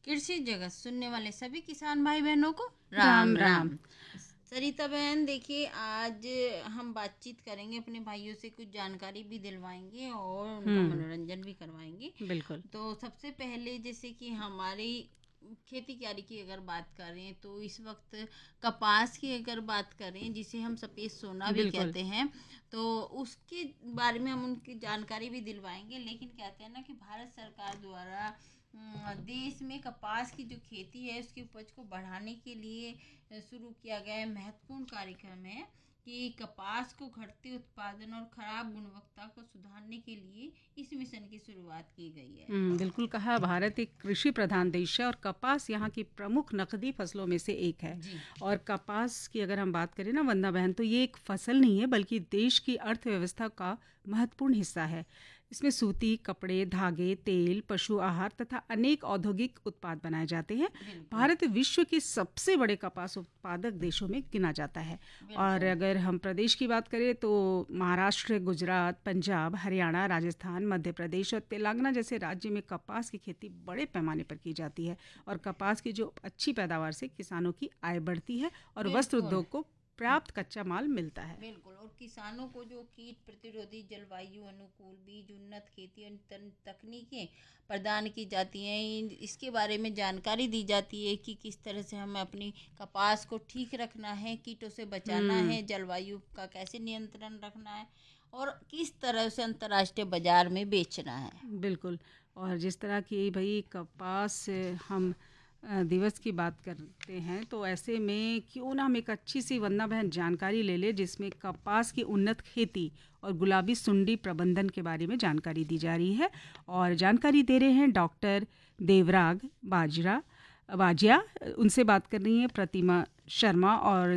कृषि जगत सुनने वाले सभी किसान भाई बहनों को राम राम। सरिता बहन, देखिए आज हम बातचीत करेंगे, अपने भाइयों से कुछ जानकारी भी दिलवाएंगे और उनका मनोरंजन भी करवाएंगे। बिल्कुल। तो सबसे पहले जैसे कि हमारी खेती कियारी की अगर बात करें तो इस वक्त कपास की अगर बात करें, जिसे हम सफ़ेद सोना भी कहते हैं, तो उसके बारे में हम उनकी जानकारी भी दिलवाएंगे। लेकिन कहते हैं ना कि भारत सरकार द्वारा देश में कपास की जो खेती है उसकी उपज को बढ़ाने के लिए शुरू किया गया महत्वपूर्ण कार्यक्रम है कि कपास को घटते उत्पादन और खराब गुणवत्ता को सुधारने के लिए इस मिशन की शुरुआत की गई है। बिल्कुल कहा। भारत एक कृषि प्रधान देश है और कपास यहाँ की प्रमुख नकदी फसलों में से एक है। और कपास की अगर हम बात करें ना वंदना बहन, तो ये एक फसल नहीं है बल्कि देश की अर्थव्यवस्था का महत्वपूर्ण हिस्सा है। इसमें सूती कपड़े, धागे, तेल, पशु आहार तथा अनेक औद्योगिक उत्पाद बनाए जाते हैं। भारत विश्व के सबसे बड़े कपास उत्पादक देशों में गिना जाता है। और अगर हम प्रदेश की बात करें तो महाराष्ट्र, गुजरात, पंजाब, हरियाणा, राजस्थान, मध्य प्रदेश और तेलंगाना जैसे राज्य में कपास की खेती बड़े पैमाने पर की जाती है। और कपास की जो अच्छी पैदावार से किसानों की आय बढ़ती है और वस्त्र उद्योग को पर्याप्त कच्चा माल मिलता है। बिल्कुल। और किसानों को जो कीट प्रतिरोधी, जलवायु अनुकूल बीज, उन्नत खेती तकनीकें प्रदान की जाती हैं, इसके बारे में जानकारी दी जाती है कि किस तरह से हमें अपनी कपास को ठीक रखना है, कीटों से बचाना है, जलवायु का कैसे नियंत्रण रखना है और किस तरह से अंतर्राष्ट्रीय बाजार में बेचना है। बिल्कुल। और जिस तरह की भाई कपास हम दिवस की बात करते हैं, तो ऐसे में क्यों ना हम एक अच्छी सी वंदना बहन जानकारी ले ले जिसमें कपास की उन्नत खेती और गुलाबी सुंडी प्रबंधन के बारे में जानकारी दी जा रही है। और जानकारी दे रहे हैं डॉक्टर देवराग बाजिया। उनसे बात कर रही हैं प्रतिमा शर्मा। और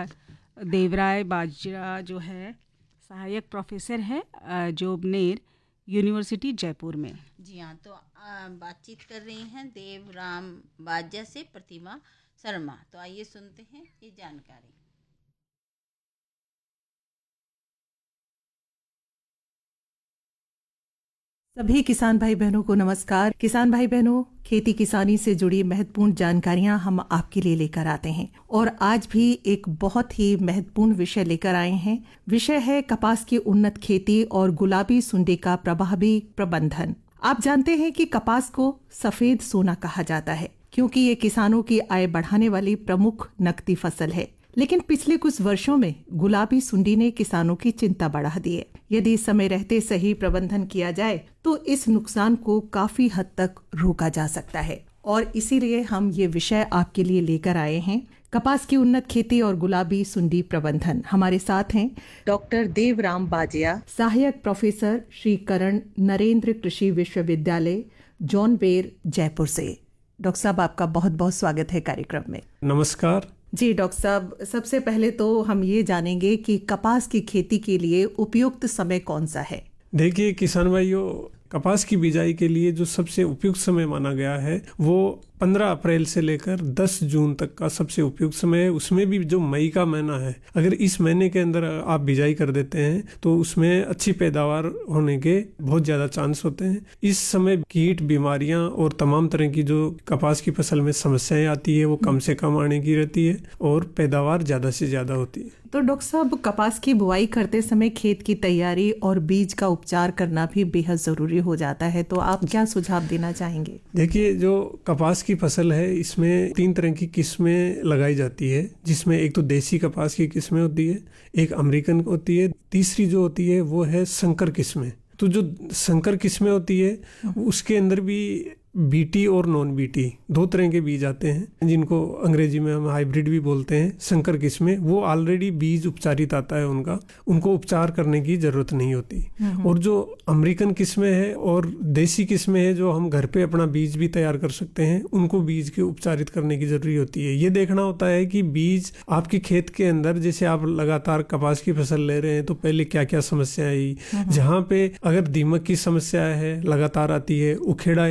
देवराय बाजिया जो है सहायक प्रोफेसर है जोबनेर यूनिवर्सिटी जयपुर में। जी हाँ, तो बातचीत कर रही हैं देवराम बाजिया से प्रतिमा शर्मा। तो आइए सुनते हैं ये जानकारी। सभी किसान भाई बहनों को नमस्कार। किसान भाई बहनों, खेती किसानी से जुड़ी महत्वपूर्ण जानकारियां हम आपके लिए लेकर आते हैं और आज भी एक बहुत ही महत्वपूर्ण विषय लेकर आए हैं। विषय है कपास की उन्नत खेती और गुलाबी सुंडी का प्रभावी प्रबंधन। आप जानते हैं कि कपास को सफेद सोना कहा जाता है क्योंकि ये किसानों की आय बढ़ाने वाली प्रमुख नकदी फसल है। लेकिन पिछले कुछ वर्षों में गुलाबी सुंडी ने किसानों की चिंता बढ़ा दी है। यदि समय रहते सही प्रबंधन किया जाए तो इस नुकसान को काफी हद तक रोका जा सकता है और इसीलिए हम ये विषय आपके लिए लेकर आए हैं, कपास की उन्नत खेती और गुलाबी सुंडी प्रबंधन। हमारे साथ हैं डॉक्टर देवराम बाजिया, सहायक प्रोफेसर श्री करण नरेंद्र कृषि विश्वविद्यालय जौनबेर जयपुर से। डॉक्टर साहब, आपका बहुत बहुत स्वागत है कार्यक्रम में। नमस्कार जी डॉक्टर साहब, सबसे पहले तो हम ये जानेंगे कि कपास की खेती के लिए उपयुक्त समय कौन सा है? देखिए किसान भाइयों, कपास की बिजाई के लिए जो सबसे उपयुक्त समय माना गया है वो 15 अप्रैल से लेकर 10 जून तक का सबसे उपयुक्त समय है। उसमें भी जो मई का महीना है, अगर इस महीने के अंदर आप बिजाई कर देते हैं तो उसमें अच्छी पैदावार होने के बहुत ज़्यादा चांस होते हैं। इस समय कीट, बीमारियां और तमाम तरह की जो कपास की फसल में समस्याएं आती है वो कम से कम आने की रहती है और पैदावार ज़्यादा से ज़्यादा होती है। तो डॉक्टर साहब, कपास की बुआई करते समय खेत की तैयारी और बीज का उपचार करना भी बेहद ज़रूरी हो जाता है, तो आप क्या सुझाव देना चाहेंगे? देखिए, जो कपास की फसल है इसमें 3 तरह की किस्में लगाई जाती है, जिसमें एक तो देसी कपास की किस्में होती है, एक अमेरिकन होती है, तीसरी जो होती है वो है संकर किस्में। तो जो संकर किस्में होती है उसके अंदर भी बीटी और नॉन बीटी 2 तरह के बीज आते हैं, जिनको अंग्रेजी में हम हाइब्रिड भी बोलते हैं। संकर किस्में वो ऑलरेडी बीज उपचारित आता है उनको उपचार करने की जरूरत नहीं होती। और जो अमेरिकन किस्में है और देसी किस्में है जो हम घर पे अपना बीज भी तैयार कर सकते हैं, उनको बीज के उपचारित करने की जरूरी होती है। ये देखना होता है कि बीज आपके खेत के अंदर, जैसे आप लगातार कपास की फसल ले रहे हैं तो पहले क्या क्या समस्या आई, जहाँ पे अगर दीमक की समस्या है लगातार आती है, उखेड़ा एक रोग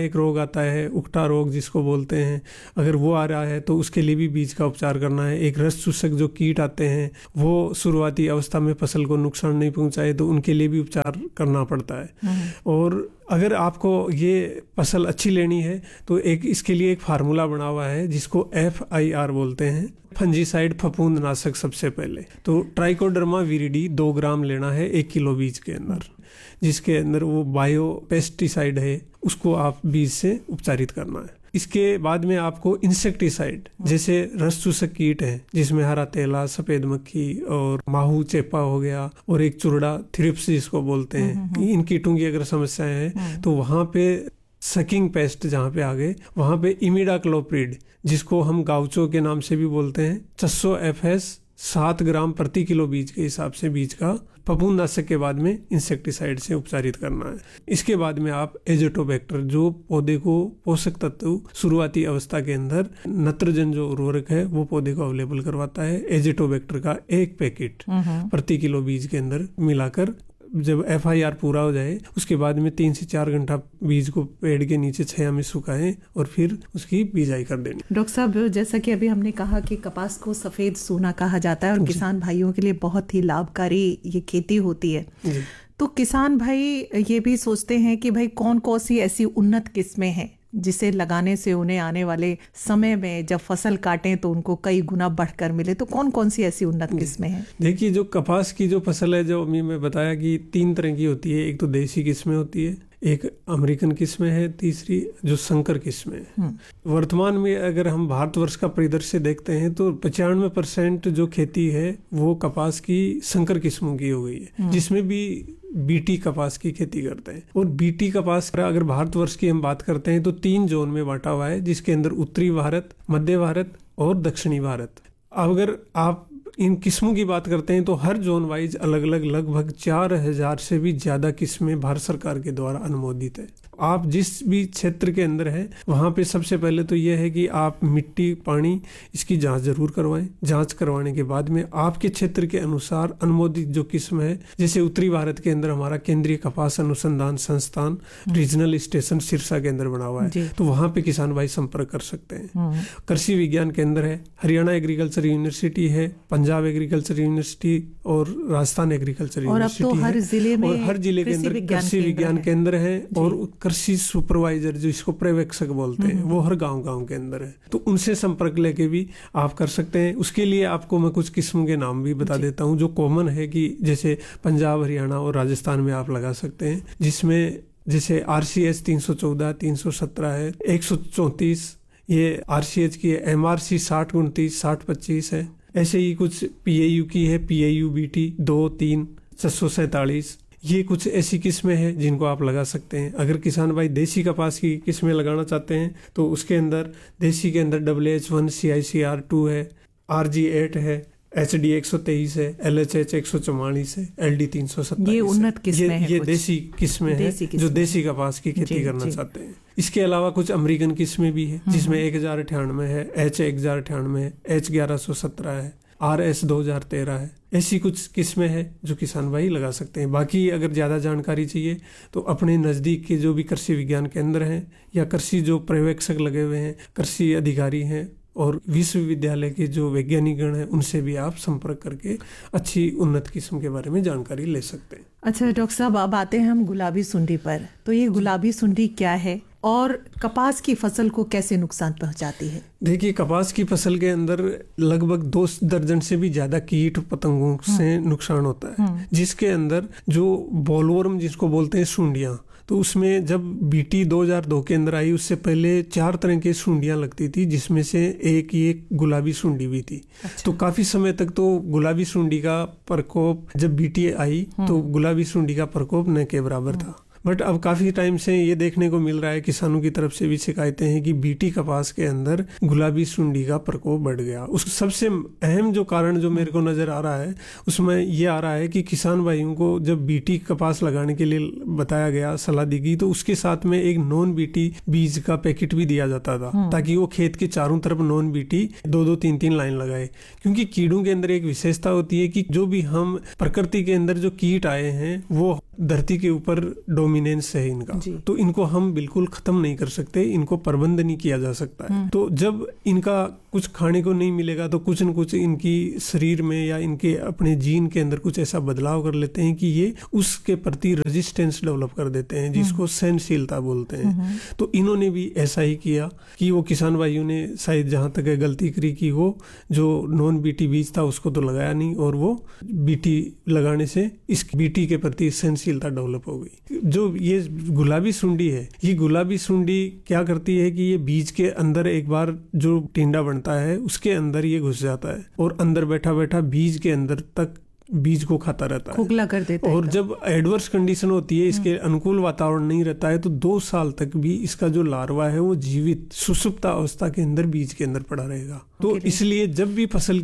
आता है, उकटा रोग जिसको बोलते हैं, अगर वो आ रहा है तो उसके लिए भी बीज का उपचार करना है। एक रस चूसक जो कीट आते हैं वो शुरुआती अवस्था में फसल को नुकसान नहीं पहुंचाए तो उनके लिए भी उपचार करना पड़ता है। और अगर आपको ये फसल अच्छी लेनी है तो एक इसके लिए एक फार्मूला बना हुआ है जिसको FIR बोलते हैं, फंजीसाइड फफूंद नाशक। सबसे पहले तो ट्राइकोडर्मा विरिडी 2 ग्राम लेना है 1 किलो बीज के अंदर, जिसके अंदर वो बायो पेस्टिसाइड है, उसको आप बीज से उपचारित करना है। इसके बाद में आपको इंसेक्टिसाइड जैसे रस चूसक कीट है जिसमें हरा तेला, सफेद मक्खी और माहू चेपा हो गया, और एक चुरड़ा थ्रिप्स जिसको बोलते हैं, इन कीटों की अगर समस्याएं हैं तो वहां पे सकिंग पेस्ट जहाँ पे आ गए वहां पे इमिडाक्लोप्रिड जिसको हम गाउचो के नाम से भी बोलते हैं, 600 FS 7 ग्राम प्रति किलो बीज के हिसाब से बीज का फफूंदनाशक के बाद में इंसेक्टिसाइड से उपचारित करना है। इसके बाद में आप एजेटोबैक्टर जो पौधे को पोषक तत्व शुरुआती अवस्था के अंदर नत्रजन जो उर्वरक है वो पौधे को अवेलेबल करवाता है, एजेटोबैक्टर का 1 पैकेट प्रति किलो बीज के अंदर मिलाकर जब FIR पूरा हो जाए उसके बाद में 3 से 4 घंटा बीज को पेड़ के नीचे छाया में सुखाएं और फिर उसकी बिजाई कर देनी। डॉक्टर साहब, जैसा कि अभी हमने कहा कि कपास को सफेद सोना कहा जाता है और किसान भाइयों के लिए बहुत ही लाभकारी ये खेती होती है, तो किसान भाई ये भी सोचते हैं कि भाई कौन कौन सी ऐसी उन्नत किस्में हैं जिसे लगाने से उन्हें आने वाले समय में जब फसल काटें तो उनको कई गुना बढ़कर मिले, तो कौन कौन सी ऐसी उन्नत किस्में हैं? देखिए, जो कपास की जो फसल है, जो अभी मैं बताया कि 3 तरह की होती है। एक तो देसी किस्में होती है, एक अमेरिकन किस्में है, तीसरी जो संकर किस्में है। वर्तमान में अगर हम भारतवर्ष का परिदृश्य देखते हैं तो 95% जो खेती है वो कपास की संकर किस्मों की हो गई है, जिसमें भी बीटी कपास की खेती करते हैं। और बीटी कपास अगर भारतवर्ष की हम बात करते हैं तो 3 जोन में बांटा हुआ है, जिसके अंदर उत्तरी भारत, मध्य भारत और दक्षिणी भारत। अगर आप इन किस्मों की बात करते हैं तो हर जोन वाइज अलग अलग लगभग 4000 से भी ज्यादा किस्में भारत सरकार के द्वारा अनुमोदित है। आप जिस भी क्षेत्र के अंदर है वहाँ पे सबसे पहले तो यह है कि आप मिट्टी, पानी इसकी जांच जरूर करवाएं। जांच करवाने के बाद में आपके क्षेत्र के अनुसार अनुमोदित जो किस्म है, जैसे उत्तरी भारत के अंदर हमारा केंद्रीय कपास अनुसंधान संस्थान रीजनल स्टेशन सिरसा के अंदर बना हुआ है, तो वहाँ पे किसान भाई संपर्क कर सकते हैं। कृषि विज्ञान केंद्र है, हरियाणा एग्रीकल्चर यूनिवर्सिटी है, पंजाब एग्रीकल्चर यूनिवर्सिटी और राजस्थान एग्रीकल्चर यूनिवर्सिटी है, और हर जिले के अंदर कृषि विज्ञान केंद्र है, और कृषि सुपरवाइजर जो इसको पर्यवेक्षक बोलते हैं वो हर गांव के अंदर है, तो उनसे संपर्क लेके भी आप कर सकते हैं। उसके लिए आपको मैं कुछ किस्मों के नाम भी बता देता हूँ जो कॉमन है, कि जैसे पंजाब, हरियाणा और राजस्थान में आप लगा सकते हैं, जिसमें जैसे RCH 314, 317 है, 134 ये RCH की है, MRC 6029, 6025 है। ऐसे ही कुछ PAU की है, PAU BT 2, 3, 647, ये कुछ ऐसी किस्में हैं जिनको आप लगा सकते हैं। अगर किसान भाई देसी कपास की किस्में लगाना चाहते हैं तो उसके अंदर देसी के अंदर WH1 CICR 2 है, RG 8 है, HD 123 है, LHH 144 है, LD 327। ये उन्नत किस्में हैं, ये देसी किस्में हैं जो देसी कपास की खेती करना चाहते हैं। इसके अलावा कुछ अमेरिकन किस्में भी है, जिसमें 1098 है, H 1098 है, H 1117 है, RS 2013 है। ऐसी कुछ किस्में हैं जो किसान भाई लगा सकते हैं। बाकी अगर ज़्यादा जानकारी चाहिए तो अपने नज़दीक के जो भी कृषि विज्ञान केंद्र हैं या कृषि जो पर्यवेक्षक लगे हुए हैं, कृषि अधिकारी हैं और विश्वविद्यालय के जो वैज्ञानिक गण हैं, उनसे भी आप संपर्क करके अच्छी उन्नत किस्म के बारे में जानकारी ले सकते हैं। अच्छा डॉक्टर साहब, अब आते हैं हम गुलाबी सुंडी पर। तो ये गुलाबी सुंडी क्या है और कपास की फसल को कैसे नुकसान पहुंचाती है? देखिए, कपास की फसल के अंदर लगभग 2 दर्जन से भी ज्यादा कीट पतंगों से नुकसान होता है, जिसके अंदर जो बॉलवर्म जिसको बोलते हैं सुंडियां, तो उसमें जब BT 2002 के अंदर आई उससे पहले 4 तरह की सुंडियां लगती थी, जिसमें से एक गुलाबी सुंडी भी थी। अच्छा। तो काफी समय तक तो गुलाबी सुंडी का प्रकोप, जब BT आई तो गुलाबी सुंडी का प्रकोप न के बराबर था। बट अब काफी टाइम से ये देखने को मिल रहा है, किसानों की तरफ से भी शिकायतें हैं कि BT कपास के अंदर गुलाबी सुंडी का प्रकोप बढ़ गया। उस सबसे अहम जो कारण जो मेरे को नजर आ रहा है उसमें ये आ रहा है कि किसान भाइयों को जब BT कपास लगाने के लिए बताया गया, सलाह दी गई, तो उसके साथ में एक नॉन BT बीज का पैकेट भी दिया जाता था, ताकि वो खेत के चारों तरफ नॉन BT 2-2, 3-3 लाइन लगाए। क्योंकि कीड़ों के अंदर एक विशेषता होती है कि जो भी हम प्रकृति के अंदर जो कीट आए हैं वो धरती के ऊपर डोमिनेंस है इनका, तो इनको हम बिल्कुल खत्म नहीं कर सकते, इनको प्रबंध नहीं किया जा सकता है। तो जब इनका कुछ खाने को नहीं मिलेगा तो कुछ न कुछ इनकी शरीर में या इनके अपने जीन के अंदर कुछ ऐसा बदलाव कर लेते हैं कि ये उसके प्रति रेजिस्टेंस डेवलप कर देते हैं, जिसको सहनशीलता बोलते हैं। तो इन्होंने भी ऐसा ही किया कि वो किसान भाइयों ने शायद जहां तक गलती करी कि वो जो नॉन बीटी बीज था उसको तो लगाया नहीं, और वो बीटी लगाने से इस बीटी के प्रति सहनशीलता डेवलप हो गई। जो ये गुलाबी सुंडी है, ये गुलाबी सुंडी क्या करती है कि ये बीज के अंदर एक बार जो टिंडा बनता है उसके अंदर ये घुस जाता है और अंदर बैठा बैठा बीज के अंदर तक बीज को खाता रहता है, खोखला कर देता है। और जब एडवर्स कंडीशन होती है, इसके अनुकूल वातावरण नहीं रहता है, तो 2 साल तक भी इसका जो लार्वा है वो जीवित सुषुप्त अवस्था के अंदर बीज के अंदर पड़ा रहेगा। तो इसलिए जब भी फसल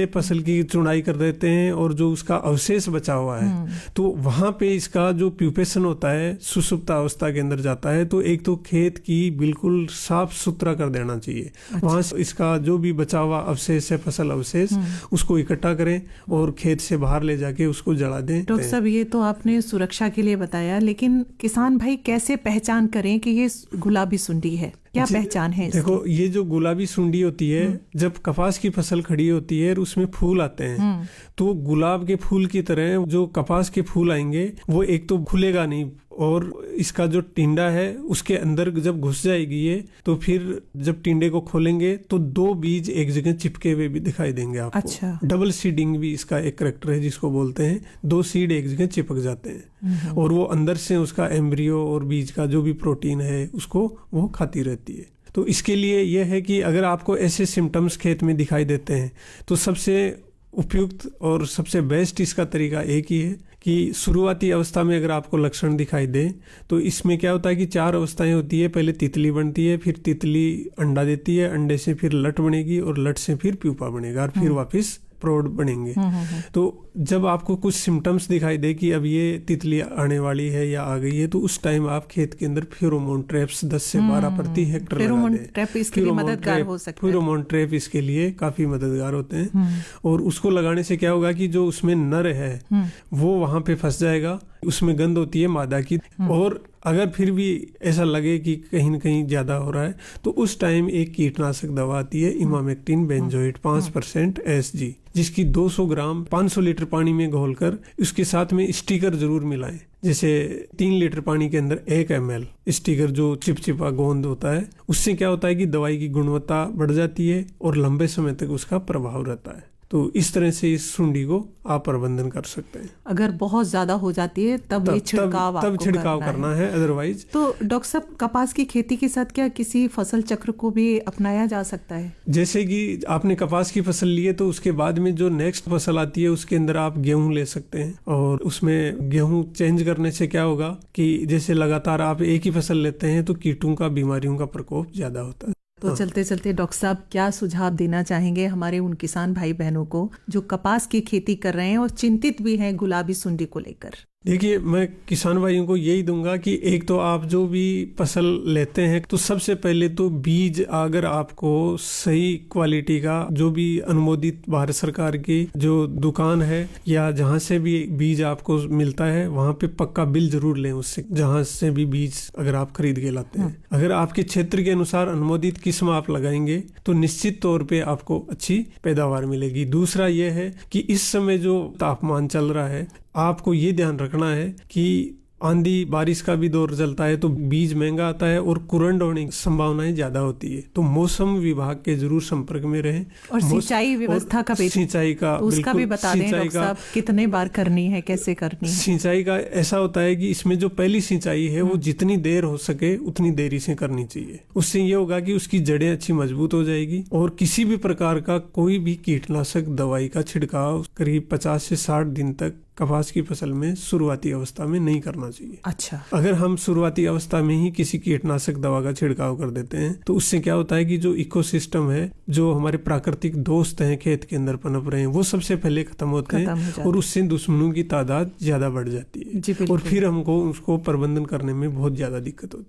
की चुनाई कर देते हैं और जो उसका अवशेष बचा हुआ है, तो वहां पे इसका जो प्यूपेशन होता है सुषुप्त अवस्था के अंदर जाता है, तो एक तो खेत की बिल्कुल साफ सुथरा कर देना चाहिए। वहां इसका जो भी बचा हुआ अवशेष है, फसल अवशेष, उसको इकट्ठा करें और खेत से बाहर ले जाके उसको जला दें। डॉक्टर साहब, ये तो आपने सुरक्षा के लिए बताया, लेकिन किसान भाई कैसे पहचान करें कि ये गुलाबी सुंडी है? क्या पहचान है इसकी? देखो, ये जो गुलाबी सुंडी होती है, जब कपास की फसल खड़ी होती है और उसमें फूल आते हैं, तो गुलाब के फूल की तरह जो कपास के फूल आएंगे वो एक तो खुलेगा नहीं, और इसका जो टिंडा है उसके अंदर जब घुस जाएगी ये, तो फिर जब टिंडे को खोलेंगे तो 2 बीज एक जगह चिपके हुए भी दिखाई देंगे आपको। अच्छा। डबल सीडिंग भी इसका एक करैक्टर है जिसको बोलते हैं, 2 सीड एक जगह चिपक जाते हैं और वो अंदर से उसका एम्ब्रियो और बीज का जो भी प्रोटीन है उसको वो खाती रहती है। तो इसके लिए यह है कि अगर आपको ऐसे सिम्टम्स खेत में दिखाई देते हैं तो सबसे उपयुक्त और सबसे बेस्ट इसका तरीका एक ही है कि शुरुआती अवस्था में अगर आपको लक्षण दिखाई दे, तो इसमें क्या होता है कि 4 अवस्थाएं होती है। पहले तितली बनती है, फिर तितली अंडा देती है, अंडे से फिर लट बनेगी और लट से फिर प्यूपा बनेगा और फिर वापस प्रौढ़ बनेंगे। तो जब आपको कुछ सिम्टम्स दिखाई दे कि अब ये तितली आने वाली है या आ गई है, तो उस टाइम आप खेत के अंदर फेरोमोन ट्रैप्स 10 से 12 प्रति हेक्टर लगा दें। ट्रैप इसके लिए मददगार हो सकता है। फेरोमोन ट्रैप इसके लिए काफी मददगार होते हैं, और उसको लगाने से क्या होगा कि जो उसमें नर है वो वहां पे फंस जाएगा। उसमें गंध होती है मादा की, और अगर फिर भी ऐसा लगे कि कहीं न कहीं ज्यादा हो रहा है, तो उस टाइम एक कीटनाशक दवा आती है इमामेक्टिन बेंजोएट 5% SG, जिसकी 200 ग्राम 500 लीटर पानी में घोलकर उसके साथ में स्टिकर जरूर मिलाएं। जैसे 3 लीटर पानी के अंदर 1 ml स्टिकर जो चिपचिपा गोंद होता है, उससे क्या होता है कि दवाई की गुणवत्ता बढ़ जाती है और लंबे समय तक उसका प्रभाव रहता है। तो इस तरह से इस सुंडी को आप प्रबंधन कर सकते हैं। अगर बहुत ज्यादा हो जाती है तब ये छिड़काव करना है, अदरवाइज। तो डॉक्टर साहब, कपास की खेती के साथ क्या किसी फसल चक्र को भी अपनाया जा सकता है? जैसे कि आपने कपास की फसल ली है, तो उसके बाद में जो नेक्स्ट फसल आती है उसके अंदर आप गेहूं ले सकते हैं, और उसमें गेहूं चेंज करने से क्या होगा कि जैसे लगातार आप एक ही फसल लेते हैं तो कीटों का, बीमारियों का प्रकोप ज्यादा होता है। तो चलते चलते डॉक्टर साहब, क्या सुझाव देना चाहेंगे हमारे उन किसान भाई बहनों को जो कपास की खेती कर रहे हैं और चिंतित भी हैं गुलाबी सुंडी को लेकर? देखिए, मैं किसान भाइयों को यही दूंगा कि एक तो आप जो भी फसल लेते हैं, तो सबसे पहले तो बीज, अगर आपको सही क्वालिटी का जो भी अनुमोदित भारत सरकार की जो दुकान है या जहां से भी बीज आपको मिलता है, वहां पे पक्का बिल जरूर लें उससे, जहां से भी बीज अगर आप खरीद के लाते हैं। अगर आपके क्षेत्र के अनुसार अनुमोदित किस्म आप लगाएंगे तो निश्चित तौर पे आपको अच्छी पैदावार मिलेगी। दूसरा यह है कि इस समय जो तापमान चल रहा है, आपको ये ध्यान रखना है कि आंधी बारिश का भी दौर चलता है, तो बीज महंगा आता है और कुरंड होने की संभावनाएं ज्यादा होती है। तो मौसम विभाग के जरूर संपर्क में रहें। और सिंचाई व्यवस्था का सिंचाई का उसका भी बता दें डॉक्टर साहब, कितने बार करनी है, कैसे करनी है? सिंचाई का ऐसा होता है कि इसमें जो पहली सिंचाई है वो जितनी देर हो सके उतनी देरी से करनी चाहिए। उससे ये होगा कि उसकी जड़ें अच्छी मजबूत हो जाएगी, और किसी भी प्रकार का कोई भी कीटनाशक दवाई का छिड़काव करीब 50 से 60 दिन तक कपास की फसल में शुरुआती अवस्था में नहीं करना चाहिए। अच्छा। अगर हम शुरुआती अवस्था में ही किसी कीटनाशक दवा का छिड़काव कर देते हैं, तो उससे क्या होता है कि जो इकोसिस्टम है, जो हमारे प्राकृतिक दोस्त हैं खेत के अंदर पनप रहे हैं, वो सबसे पहले खत्म होते हैं, और उससे दुश्मनों की तादाद ज्यादा बढ़ जाती है, और फिर हमको उसको प्रबंधन करने में बहुत ज्यादा दिक्कत होती है।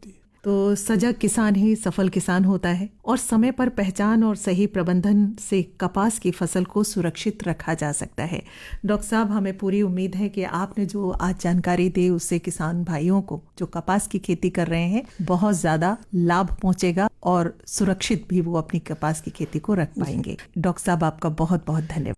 तो सजग किसान ही सफल किसान होता है और समय पर पहचान और सही प्रबंधन से कपास की फसल को सुरक्षित रखा जा सकता है। डॉक्टर साहब, हमें पूरी उम्मीद है कि आपने जो आज जानकारी दी उससे किसान भाइयों को जो कपास की खेती कर रहे हैं बहुत ज्यादा लाभ पहुंचेगा और सुरक्षित भी वो अपनी कपास की खेती को रख पाएंगे। डॉक्टर साहब, आपका बहुत बहुत धन्यवाद।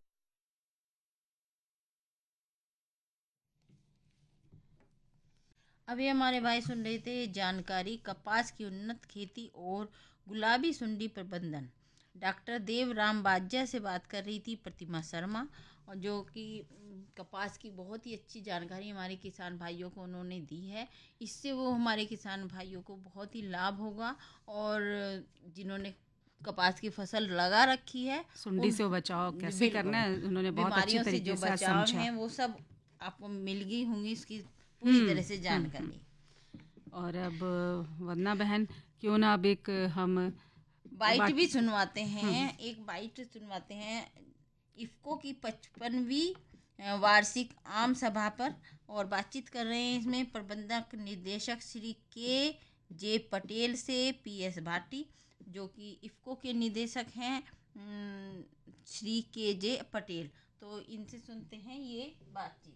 अभी हमारे भाई सुन रहे थे जानकारी कपास की उन्नत खेती और गुलाबी सुंडी प्रबंधन। डॉक्टर देवराम बाज्या से बात कर रही थी प्रतिमा शर्मा, और जो कि कपास की बहुत ही अच्छी जानकारी हमारे किसान भाइयों को उन्होंने दी है। इससे वो हमारे किसान भाइयों को बहुत ही लाभ होगा, और जिन्होंने कपास की फसल लगा रखी है सुंडी से बचाव कैसे करना है उन्होंने बहुत अच्छी तरीके से समझा है, वो सब आपको मिल गई होंगी इसकी पूरी तरह से जानकारी। और अब वंदना बहन, क्यों ना अब एक हम बाइट भी सुनवाते हैं, एक बाइट सुनवाते हैं इफ्को की 55वीं वार्षिक आम सभा पर, और बातचीत कर रहे हैं इसमें प्रबंधक निर्देशक श्री के पटेल से PS भाटी, जो कि इफ्को के निदेशक हैं श्री के पटेल। तो इनसे सुनते हैं ये बातचीत।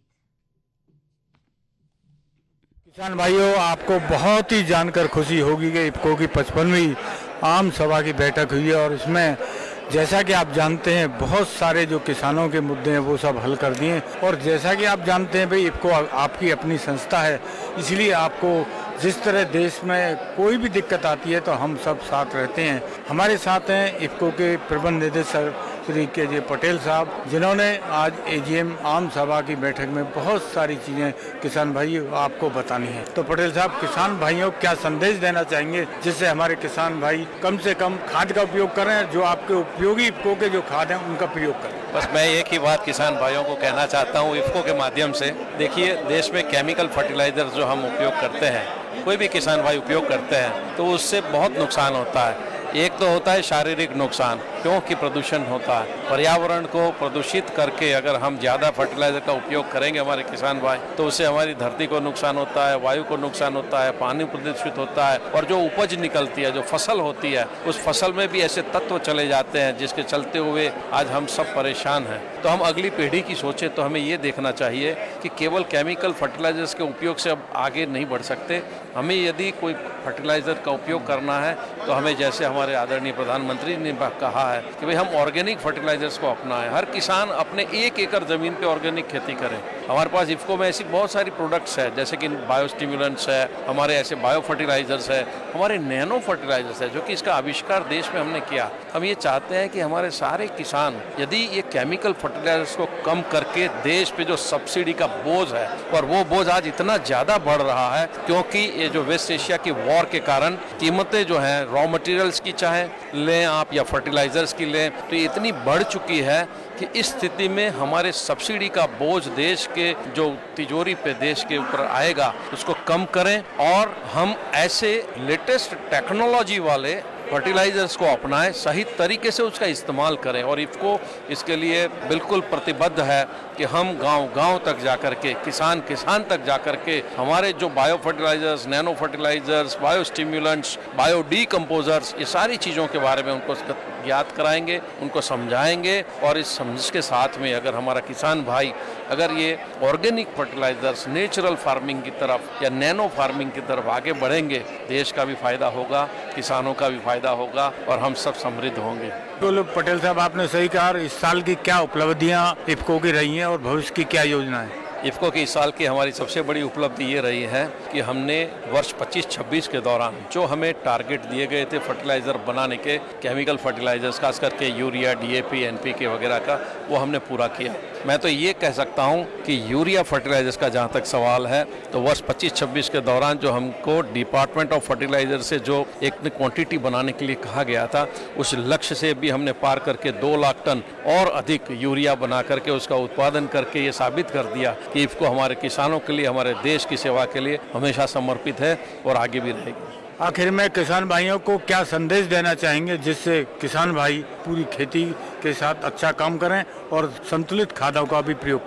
किसान भाइयों, आपको बहुत ही जानकर खुशी होगी कि इफ्को की 55वीं आम सभा की बैठक हुई है, और इसमें जैसा कि आप जानते हैं बहुत सारे जो किसानों के मुद्दे हैं वो सब हल कर दिए। और जैसा कि आप जानते हैं भाई, इफ्को आपकी अपनी संस्था है, इसलिए आपको जिस तरह देश में कोई भी दिक्कत आती है तो हम सब साथ रहते हैं। हमारे साथ हैं इफ्को के प्रबंध निदेशक श्री के पटेल साहब, जिन्होंने आज AGM आम सभा की बैठक में बहुत सारी चीज़ें किसान भाई आपको बतानी है। तो पटेल साहब, किसान भाइयों को क्या संदेश देना चाहेंगे जिससे हमारे किसान भाई कम से कम खाद का उपयोग करें, जो आपके उपयोगी इफ्को के जो खाद हैं उनका प्रयोग करें? बस मैं एक ही बात किसान भाइयों को कहना चाहता हूँ इफ्को के माध्यम से। देखिए, देश में केमिकल फर्टिलाइजर जो हम उपयोग करते हैं, कोई भी किसान भाई उपयोग करते हैं, तो उससे बहुत नुकसान होता है। एक तो होता है शारीरिक नुकसान, क्योंकि प्रदूषण होता है। पर्यावरण को प्रदूषित करके अगर हम ज़्यादा फर्टिलाइजर का उपयोग करेंगे हमारे किसान भाई, तो उससे हमारी धरती को नुकसान होता है, वायु को नुकसान होता है, पानी प्रदूषित होता है, और जो उपज निकलती है, जो फसल होती है, उस फसल में भी ऐसे तत्व चले जाते हैं जिसके चलते हुए आज हम सब परेशान हैं। तो हम अगली पीढ़ी की सोचें तो हमें ये देखना चाहिए कि केवल केमिकल फर्टिलाइजर्स के उपयोग से अब आगे नहीं बढ़ सकते। हमें यदि कोई फर्टिलाइजर का उपयोग करना है तो हमें, जैसे हमारे आदरणीय प्रधानमंत्री ने कहा है कि भाई हम ऑर्गेनिक फर्टिलाइजर्स को अपनाएं, हर किसान अपने 1 एकड़ जमीन पे ऑर्गेनिक खेती करें। हमारे पास इफ्को में ऐसी बहुत सारी प्रोडक्ट्स है, जैसे कि बायो स्टिमुलेंट्स है, हमारे ऐसे बायो फर्टिलाइजर्स है, हमारे नैनो फर्टिलाइजर्स है, जो कि इसका आविष्कार देश में हमने किया। हम ये चाहते हैं कि हमारे सारे किसान यदि ये केमिकल फर्टिलाइजर्स को कम करके देश पे जो सब्सिडी का बोझ है, और वो बोझ आज इतना ज़्यादा बढ़ रहा है क्योंकि ये जो वेस्ट एशिया की वॉर के कारण कीमतें जो हैं रॉ मटेरियल्स की चाहे लें आप या फर्टिलाइजर्स की लें, तो ये इतनी बढ़ चुकी है कि इस स्थिति में हमारे सब्सिडी का बोझ देश के जो तिजोरी पे देश के ऊपर आएगा उसको कम करें, और हम ऐसे लेटेस्ट टेक्नोलॉजी वाले फर्टिलाइजर्स को अपनाएं, सही तरीके से उसका इस्तेमाल करें। और इफ्को इसके लिए बिल्कुल प्रतिबद्ध है कि हम गांव-गांव तक जाकर के, किसान तक जाकर के हमारे जो bio fertilisers, nano fertilisers, bio stimulants, bio decomposers, ये सारी चीज़ों के बारे में उनको याद कराएंगे, उनको समझाएंगे। और इस समझ के साथ में अगर हमारा किसान भाई अगर ये ऑर्गेनिक फर्टिलाइजर्स, नेचुरल फार्मिंग की तरफ या नैनो फार्मिंग की तरफ आगे बढ़ेंगे, देश का भी फायदा होगा, किसानों का भी फायदा होगा, और हम सब समृद्ध होंगे। तो पटेल साहब, आपने सही कहा। इस साल की क्या उपलब्धियां इफ्को की रही हैं और भविष्य की क्या योजना है? इफ्को की इस साल की हमारी सबसे बड़ी उपलब्धि ये रही है कि हमने वर्ष 25-26 के दौरान जो हमें टारगेट दिए गए थे फर्टिलाइज़र बनाने के, केमिकल फर्टिलाइजर्स खास करके यूरिया, DAP, NPK वगैरह का, वो हमने पूरा किया। मैं तो ये कह सकता हूँ कि यूरिया फर्टिलाइजर्स का जहाँ तक सवाल है, तो वर्ष 25-26 के दौरान जो हमको डिपार्टमेंट ऑफ फर्टिलाइजर से जो एक क्वांटिटी बनाने के लिए कहा गया था, उस लक्ष्य से भी हमने पार करके 2 लाख टन और अधिक यूरिया बना करके उसका उत्पादन करके ये साबित कर दिया कि इफ्को हमारे किसानों के लिए, हमारे देश की सेवा के लिए हमेशा समर्पित है और आगे भी रहेगी। आखिर में किसान भाइयों को क्या संदेश देना चाहेंगे जिससे किसान भाई पूरी खेती के साथ अच्छा काम करें और संतुलित खादों का भी प्रयोग करें?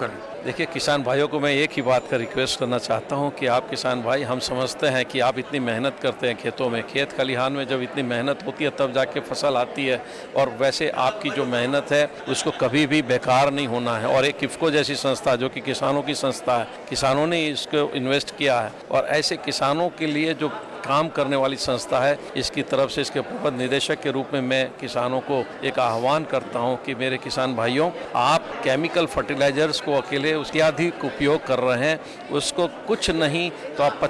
देखिए, किसान भाइयों को मैं एक ही बात का रिक्वेस्ट करना चाहता हूं कि आप किसान भाई, हम समझते हैं कि आप इतनी मेहनत करते हैं खेतों में, खेत खलिहान में जब इतनी मेहनत होती है तब जाके फसल आती है, और वैसे आपकी जो मेहनत है उसको कभी भी बेकार नहीं होना है। और एक इफ़को जैसी संस्था जो कि किसानों की संस्था है, किसानों ने इसको इन्वेस्ट किया है, और ऐसे किसानों के लिए जो काम करने वाली संस्था है, इसकी तरफ से इसके प्रबंध निदेशक के रूप में मैं किसानों को एक आह्वान करता हूं कि मेरे किसान भाइयों, आप केमिकल फर्टिलाइजर्स को अकेले उसके अधिक उपयोग कर रहे हैं, उसको कुछ नहीं तो आप